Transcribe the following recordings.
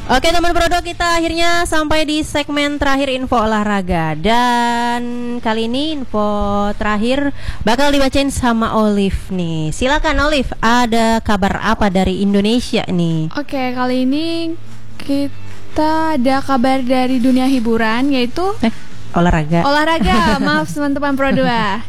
Oke teman Prodo, kita akhirnya sampai di segmen terakhir info olahraga. Dan kali ini info terakhir bakal dibacain sama Olive nih. Silakan Olive, ada kabar apa dari Indonesia nih? Oke, kali ini kita ada kabar dari dunia hiburan, yaitu olahraga. Maaf teman-teman Pro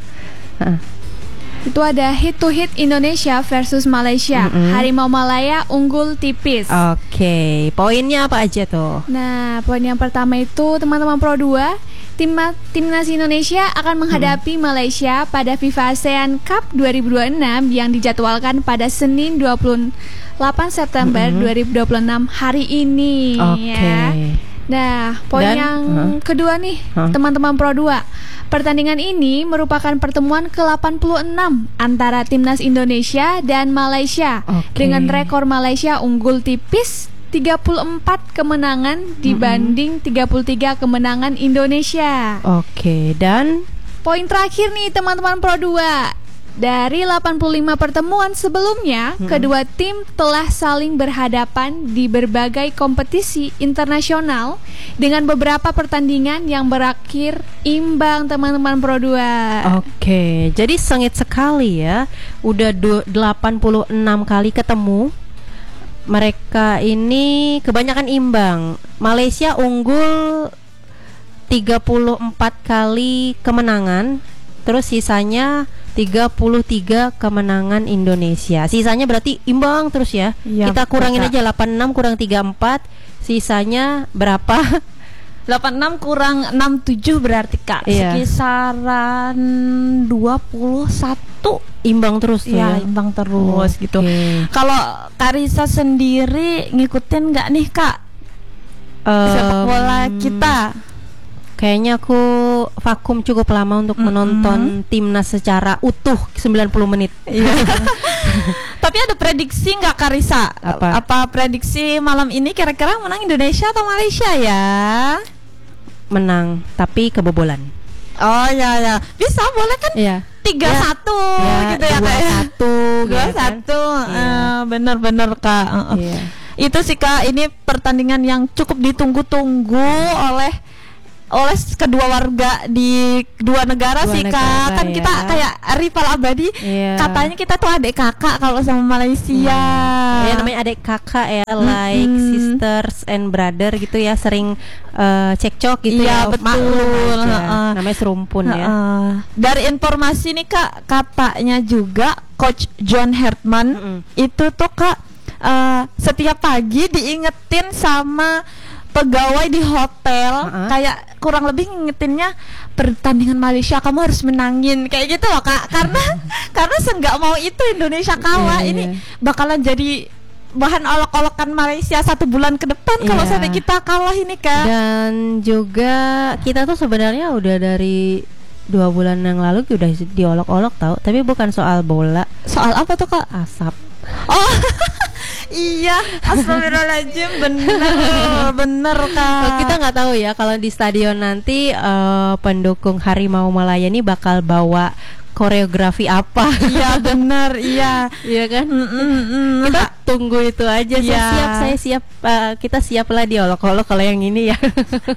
2. Itu ada hit to hit Indonesia versus Malaysia. Harimau Malaya unggul tipis. Oke, poinnya apa aja tuh? Nah, poin yang pertama itu teman-teman Pro 2, timnas Indonesia akan menghadapi Malaysia pada FIFA ASEAN Cup 2026 yang dijadwalkan pada Senin 28 September 2026 hari ini. Ya. Nah, poin yang kedua nih, teman-teman Pro 2. Pertandingan ini merupakan pertemuan ke-86 antara timnas Indonesia dan Malaysia. Dengan rekor Malaysia unggul tipis 34 kemenangan dibanding 33 kemenangan Indonesia. Dan poin terakhir nih teman-teman Pro 2. Dari 85 pertemuan sebelumnya, kedua tim telah saling berhadapan di berbagai kompetisi internasional dengan beberapa pertandingan yang berakhir imbang teman-teman Pro 2. Oke, jadi sengit sekali ya. Udah 86 kali ketemu. Mereka ini kebanyakan imbang. Malaysia unggul 34 kali kemenangan, terus sisanya 33 kemenangan Indonesia. Sisanya berarti imbang terus ya. Kita kurangin aja 86 kurang 34, sisanya berapa? 86 kurang 67 berarti Kak, sekisaran 21. Imbang terus tuh ya. Imbang terus gitu. Kalau Karissa sendiri ngikutin nggak nih Kak sepak bola kita? Kayaknya aku vakum cukup lama untuk menonton timnas secara utuh 90 menit. Tapi ada prediksi nggak Karissa? Apa prediksi malam ini kira-kira menang Indonesia atau Malaysia ya? Menang, tapi kebobolan. Oh ya, bisa boleh kan? 3-1 gitu ya Kak. 2-1. Bener-bener Kak. Itu sih Kak, ini pertandingan yang cukup ditunggu-tunggu oleh kedua warga di dua negara sih Kak. Kan kita kayak rival abadi. Katanya kita tuh adik kakak kalau sama Malaysia. Ya namanya adik kakak ya, like sisters and brother gitu ya, sering cekcok gitu ya. Betul. Namanya serumpun ya. Dari informasi nih Kak, katanya juga Coach John Hartman itu tuh Kak setiap pagi diingetin sama pegawai di hotel, kayak kurang lebih ngingetinnya pertandingan Malaysia kamu harus menangin kayak gitu loh Kak, karena seenggak mau itu Indonesia kalah. Ini bakalan jadi bahan olok-olokan Malaysia 1 bulan ke depan kalau sampai kita kalah ini Kak. Dan juga kita tuh sebenarnya udah dari 2 bulan yang lalu udah diolok-olok tahu, tapi bukan soal bola. Soal apa tuh Kak? Asap. Oh iya, astagfirullahaladzim, bener Kak. Kita nggak tahu ya kalau di stadion nanti pendukung Harimau Malaya ini bakal bawa koreografi apa. Iya bener, iya kan. Kita tunggu itu aja. Saya siap, kita siap lah diolok-olok kalau yang ini ya.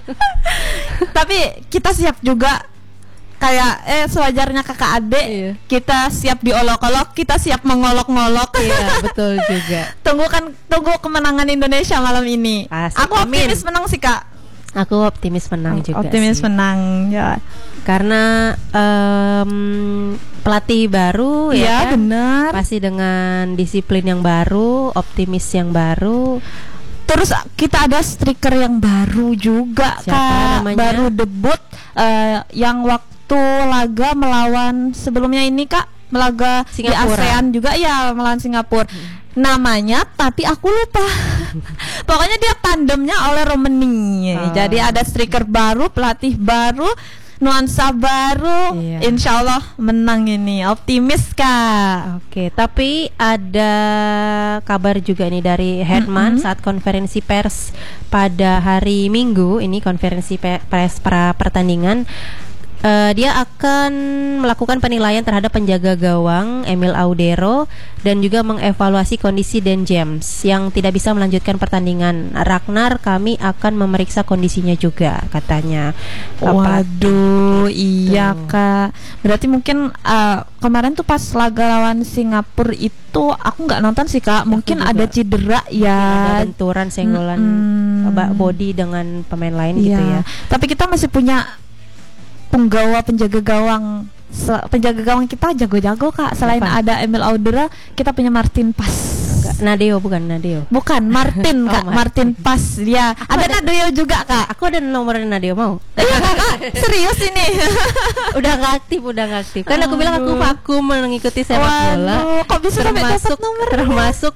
Tapi kita siap juga. Kayak sewajarnya kakak adik, kita siap diolok-olok, kita siap mengolok-ngolok. Iya, betul juga. Tunggu kemenangan Indonesia malam ini. Aku optimis menang sih Kak. Aku optimis menang juga. Optimis menang ya. Karena pelatih baru ya kan? Benar. Pasti dengan disiplin yang baru, optimis yang baru. Terus kita ada striker yang baru juga. Siapa Kak namanya? Baru debut yang waktu laga melawan sebelumnya ini Kak, melaga Singapura. Di ASEAN juga ya, melawan Singapura. Namanya tapi aku lupa. Pokoknya dia tandemnya oleh Romani. Jadi ada striker baru, pelatih baru, nuansa baru. Insya Allah menang ini, optimis Kak. Oke, tapi ada kabar juga nih dari Herman saat konferensi pers pada hari Minggu. Ini konferensi pers pra pertandingan. dia akan melakukan penilaian terhadap penjaga gawang Emil Audero dan juga mengevaluasi kondisi Dan James yang tidak bisa melanjutkan pertandingan. Ragnar, kami akan memeriksa kondisinya juga, katanya. Waduh, iya Kak. Berarti mungkin kemarin tuh pas laga lawan Singapura itu aku nggak nonton sih Kak. Mungkin ada cedera ya. Ada benturan senggolan body dengan pemain lain Iya. gitu ya. Tapi kita masih punya penjaga gawang kita jago-jago Kak. Selain Apa? ada Emil Audera, kita punya Martin Pas. Nadeo, bukan Nadeo. Bukan, Martin Kak, Martin Pas. Ya, ada Nadeo juga Kak. Aku ada nomornya Nadeo, mau? Iya Kak, serius ini. udah nggak aktif. Kan aku bilang aku vakum mengikuti sepak bola. Waduh, kok bisa sampai dapat nomor? Termasuk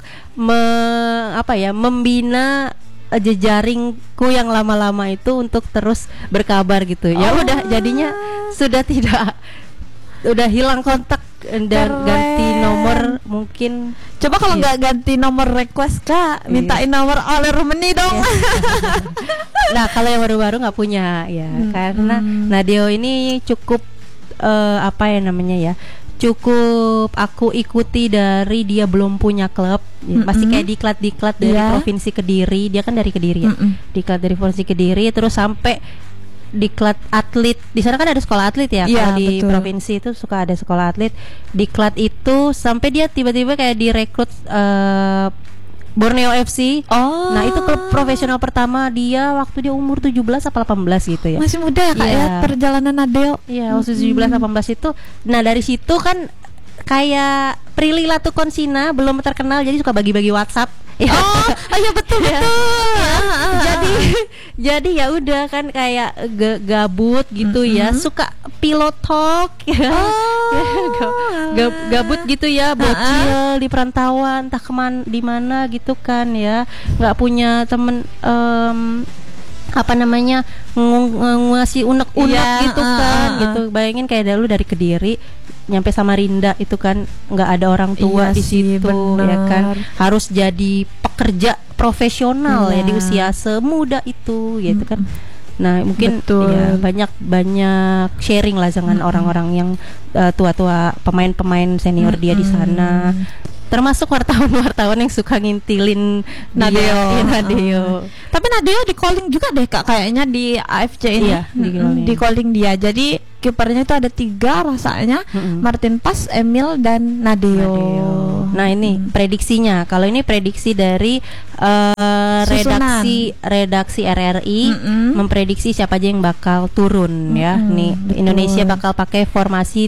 membina jejaringku yang lama-lama itu untuk terus berkabar gitu. Ya udah, jadinya sudah udah hilang kontak dan ganti nomor mungkin. Coba kalau nggak ganti nomor request Kak, mintain nomor oleh Rumeni dong. Nah, kalau yang baru-baru nggak punya ya, karena Nadeo ini cukup cukup aku ikuti dari dia belum punya klub, masih kayak diklat dari provinsi Kediri. Dia kan dari Kediri ya, diklat dari provinsi Kediri terus sampai diklat atlet. Di sana kan ada sekolah atlet ya, kalau di provinsi itu suka ada sekolah atlet. Diklat itu sampai dia tiba-tiba kayak direkrut Borneo FC. Nah, itu klub profesional pertama dia waktu dia umur 17 atau 18 gitu ya. Masih muda Kak ya perjalanan Nadeo. Iya, waktu 17-18 itu. Nah, dari situ kan kayak Prilly Latukonsina belum terkenal, jadi suka bagi-bagi WhatsApp. Oh iya betul. Jadi ya udah kan kayak gabut gitu ya, suka pilot talk ya. Gabut gitu ya, bocil di perantauan, entah di mana gitu kan ya, nggak punya temen ngasih unek-unek gitu kan gitu. Bayangin kayak dulu dari Kediri nyampe Samarinda itu kan nggak ada orang tua di situ, ya kan, harus jadi pekerja profesional ya di usia semuda itu gitu kan. Nah, mungkin ya, banyak sharing lah dengan orang-orang yang tua-tua, pemain-pemain senior dia di sana. Termasuk wartawan-wartawan yang suka ngintilin Nadeo. Tapi Nadeo di calling juga deh Kak, kayaknya di AFC ini. Iya, di calling dia. Jadi kipernya itu ada 3 rasanya, Martin Pas, Emil dan Nadeo. Nah, ini prediksinya. Kalau ini prediksi dari redaksi RRI memprediksi siapa aja yang bakal turun ya. Nih, betul. Indonesia bakal pakai formasi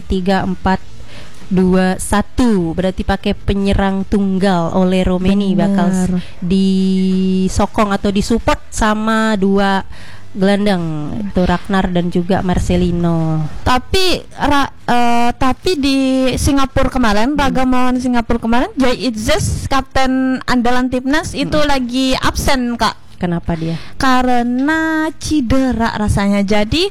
3-4-2-1, berarti pakai penyerang tunggal oleh Romeni. Bakal disokong atau disupport sama 2 gelandang, itu Ragnar dan juga Marcelino. Tapi di Singapura kemarin, laga melawan Singapura kemarin, Jai Itzes, kapten andalan timnas itu lagi absen Kak. Kenapa dia? Karena cedera rasanya. Jadi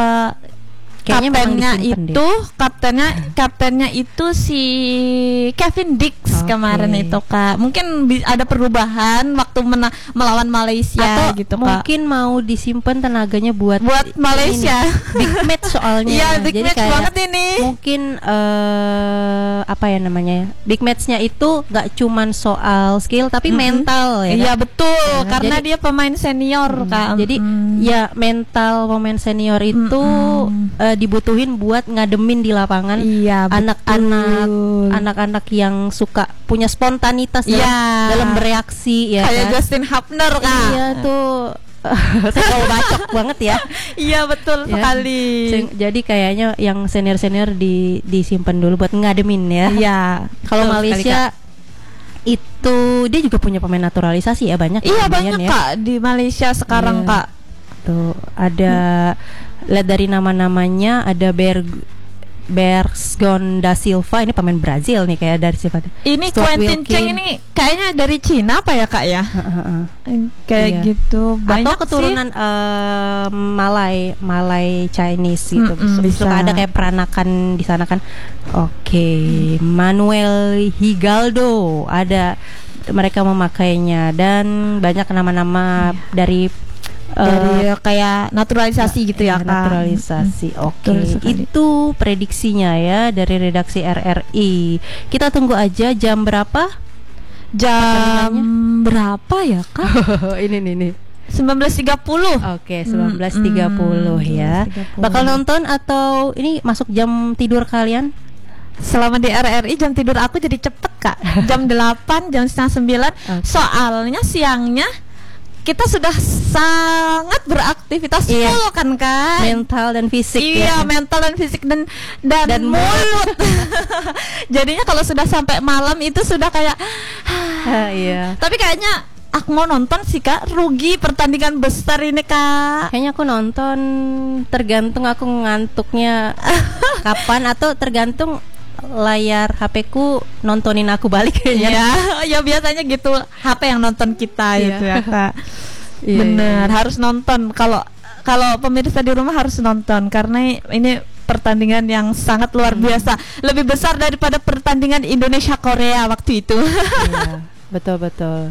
kaptennya itu si Kevin Dix kemarin itu Kak. Mungkin ada perubahan waktu melawan Malaysia atau gitu Kak. Mungkin mau disimpan tenaganya buat Malaysia. Big match soalnya. Iya, big jadi match kayak banget ini. Mungkin big matchnya itu nggak cuman soal skill tapi mental ya. Iya betul, karena dia pemain senior Kak. Jadi ya mental pemain senior itu dibutuhin buat ngademin di lapangan. Iya, anak-anak yang suka punya spontanitas dalam bereaksi ya. Kayak kan? Justin Hubner Kak. Iya tuh. Saya bacok banget ya. Iya betul sekali. Jadi kayaknya yang senior disimpan dulu buat ngademin ya. Iya. Kalau Malaysia itu dia juga punya pemain naturalisasi ya, banyak. Iya banyak ya Kak di Malaysia sekarang Kak. Tuh ada, lihat dari nama-namanya, ada Bergsgon da Silva, ini pemain Brazil nih kayak dari sifatnya. Ini Quentin Cheng ini kayaknya dari Cina apa ya Kak ya? Kayak gitu. Banyak atau keturunan Malay Chinese gitu. Suka ada kayak peranakan di sana kan. Manuel Higaldo ada, mereka memakainya, dan banyak nama-nama dari dari kayak naturalisasi gitu ya Kak. Naturalisasi. Oke. Betul sekali. Itu prediksinya ya dari redaksi RRI. Kita tunggu aja jam berapa? Jam berapa ya Kak? Ini nih. 19.30. Oke, 19.30 ya. 19.30. Bakal nonton atau ini masuk jam tidur kalian? Selama di RRI jam tidur aku jadi cepet Kak. Jam 8, jam setengah 9. Oke. Soalnya siangnya kita sudah sangat beraktivitas Iya. full kan Kak. Mental dan fisik Iya, ya. mental dan fisik dan Dan mulut. Jadinya kalau sudah sampai malam itu sudah kayak Iya. tapi kayaknya aku mau nonton sih Kak, rugi pertandingan besar ini Kak. Kayaknya aku nonton tergantung aku ngantuknya kapan atau tergantung layar HP ku nontonin aku balik kayaknya. Ya, ya biasanya gitu HP yang nonton kita Iya. itu ya Kak. Iya, Bener, iya. harus nonton. Kalau pemirsa di rumah harus nonton karena ini pertandingan yang sangat luar biasa, lebih besar daripada pertandingan Indonesia Korea waktu itu. Iya, betul.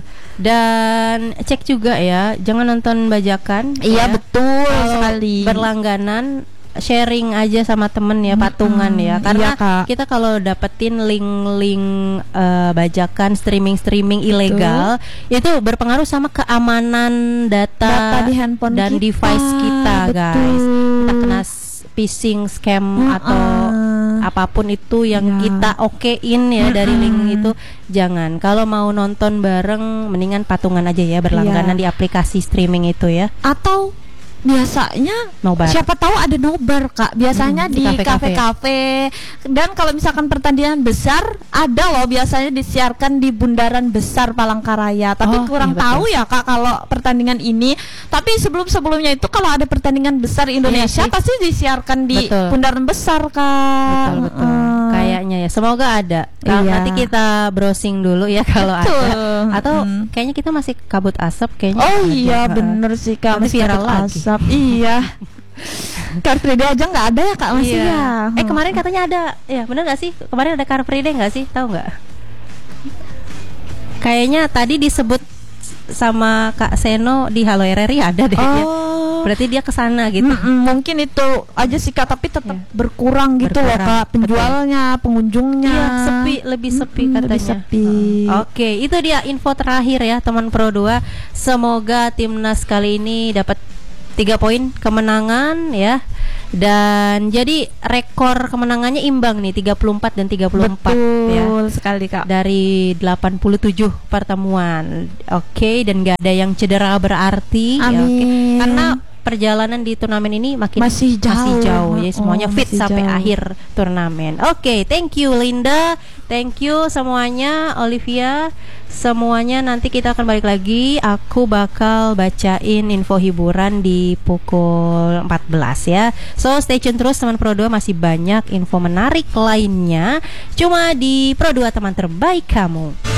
Dan cek juga ya, jangan nonton bajakan. Iya, ya. betul Kalau sekali. berlangganan sharing aja sama temen ya, patungan ya. Karena iya, Kak. kita kalau dapetin link-link bajakan streaming ilegal itu berpengaruh sama keamanan data Data di handphone dan kita, device kita, guys. betul. Kita kena phishing scam atau apapun itu yang Iya. kita okein ya dari link itu. Jangan. Kalau mau nonton bareng mendingan patungan aja ya, berlangganan Iya. di aplikasi streaming itu ya. Atau biasanya Nobar. siapa tahu ada nobar Kak, biasanya di di kafe-kafe. kafe-kafe. Dan kalau misalkan pertandingan besar ada loh biasanya disiarkan di Bundaran Besar Palangkaraya, tapi Oh, kurang iya, betul. tahu ya Kak kalau pertandingan ini. Tapi sebelumnya itu kalau ada pertandingan besar Indonesia Iya sih. pasti disiarkan di Betul. Bundaran Besar Kak. Betul. Kayaknya ya. Semoga ada. Iya. Nanti kita browsing dulu ya kalau Betul. ada. Atau Mm. kayaknya kita masih kabut asap kayaknya. Oh ada. iya Heeh. bener sih Kak, Nanti masih viral kabut lagi. asap. Iya. Car Free Day aja nggak ada ya Kak masih Iya. ya. Kemarin katanya ada. Ya bener gak sih? Kemarin ada Car Free Day gak sih? Tahu nggak? Kayaknya tadi disebut sama Kak Seno di Halo RRI ada deh. Ya. Oh. Berarti dia kesana gitu. Mungkin itu aja sih Kak, tapi tetap Iya. berkurang gitu loh Berkurang, Kak, penjualnya, pengunjungnya. Iya, sepi, lebih sepi katanya. Lebih sepi. Oke, itu dia info terakhir ya teman Pro 2. Semoga timnas kali ini dapat 3 poin kemenangan ya. Dan jadi rekor kemenangannya imbang nih 34 dan 34 ya. Betul sekali Kak. Dari 87 pertemuan. Oke, dan gak ada yang cedera berarti ya, oke. Amin. Karena perjalanan di turnamen ini Masih jauh. Jadi semuanya Oh, fit masih sampai jauh. akhir turnamen. Oke, thank you Linda, thank you semuanya, Olivia, semuanya. Nanti kita akan balik lagi. Aku bakal bacain info hiburan di pukul 14 ya. So stay tune terus teman Pro 2, masih banyak info menarik lainnya. Cuma di Pro 2 teman terbaik kamu.